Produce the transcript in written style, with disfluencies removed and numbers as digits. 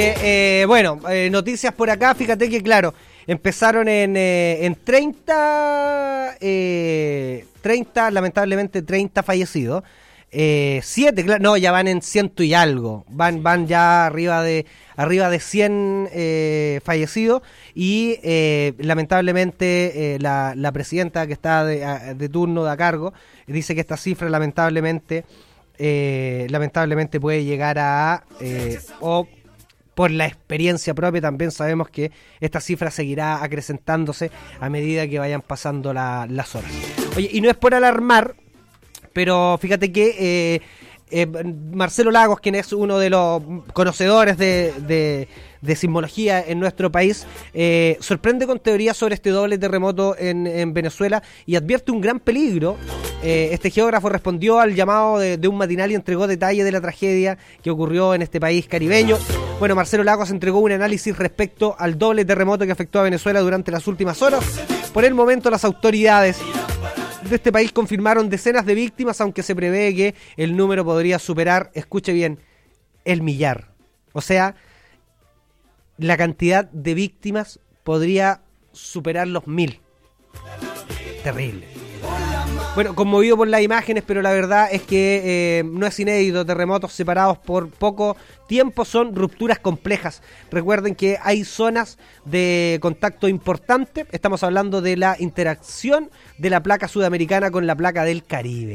Noticias por acá, fíjate que claro, empezaron en 30, lamentablemente 30 fallecidos, 7, no, ya van en 100 y algo, van ya arriba de 100 fallecidos y lamentablemente la presidenta que está de turno a cargo dice que esta cifra lamentablemente puede llegar a o por la experiencia propia también sabemos que esta cifra seguirá acrecentándose a medida que vayan pasando las horas. Oye, y no es por alarmar, pero fíjate que Marcelo Lagos, quien es uno de los conocedores de sismología en nuestro país, sorprende con teorías sobre este doble terremoto en Venezuela y advierte un gran peligro. Este geógrafo respondió al llamado de un matinal y entregó detalles de la tragedia que ocurrió en este país caribeño. Bueno, Marcelo Lagos entregó un análisis respecto al doble terremoto que afectó a Venezuela durante las últimas horas. Por el momento, las autoridades de este país confirmaron decenas de víctimas, aunque se prevé que el número podría superar, escuche bien, el millar. O sea, la cantidad de víctimas podría superar los 1000. Terrible. Bueno, conmovido por las imágenes, pero la verdad es que no es inédito. Terremotos separados por poco tiempo son rupturas complejas. Recuerden que hay zonas de contacto importante. Estamos hablando de la interacción de la placa sudamericana con la placa del Caribe.